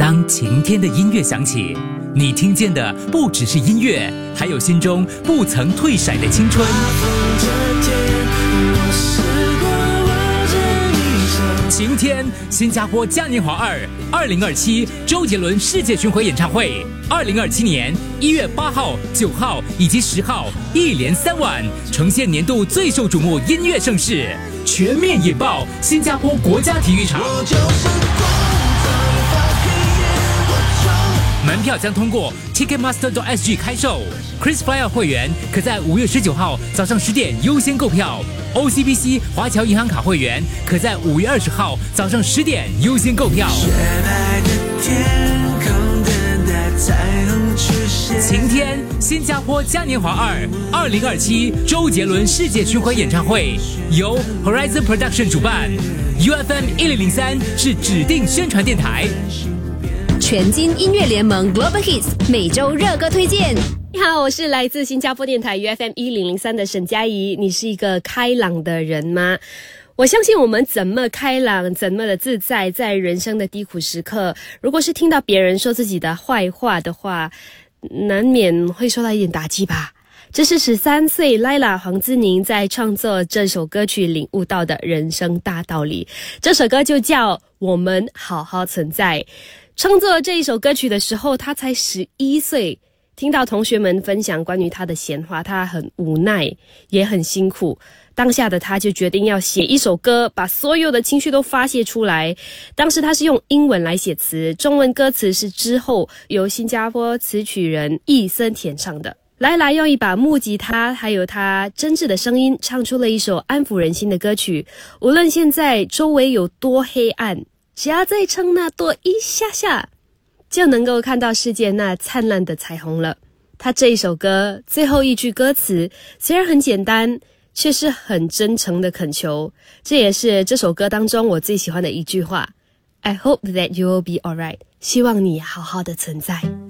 当晴天的音乐响起，你听见的不只是音乐，还有心中不曾退闪的青春。晴天，新加坡嘉年华2027周杰伦世界巡回演唱会，2027年1月8号、9号以及10号，一连3晚，呈现年度最受瞩目音乐盛事，全面引爆新加坡国家体育场。门票将通过 Ticketmaster.sg 开售 ，KrisFlyer 会员可在5月19号早上10点优先购票。OCBC 华侨银行卡会员可在5月20号早上10点优先购票。晴天，新加坡嘉年华2027周杰伦世界巡回演唱会由 Horizon Production 主办 ，UFM 1003是指定宣传电台。 全金音乐联盟 Global Hits 每周热歌推荐。 你好，我是来自新加坡电台 UFM 1003的沈佳宜。你是一个开朗的人吗？我相信我们怎么开朗，怎么的自在，在人生的低谷时刻，如果是听到别人说自己的坏话的话，难免会受到一点打击吧。这是13岁 Laila 黄姿宁在创作这首歌曲领悟到的人生大道理。这首歌就叫《我们好好存在》。创作这一首歌曲的时候，他才11岁。听到同学们分享关于他的闲话，他很无奈，也很辛苦。当下的他就决定要写一首歌，把所有的情绪都发泄出来。当时他是用英文来写词，中文歌词是之后由新加坡词曲人易森填唱的。来用一把木吉他，还有他真挚的声音，唱出了一首安抚人心的歌曲。无论现在周围有多黑暗，只要再撑那多一下下，就能够看到世界那灿烂的彩虹了。他这一首歌最后一句歌词虽然很简单，却是很真诚的恳求。这也是这首歌当中我最喜欢的一句话。I hope that you will be alright. 希望你好好的存在。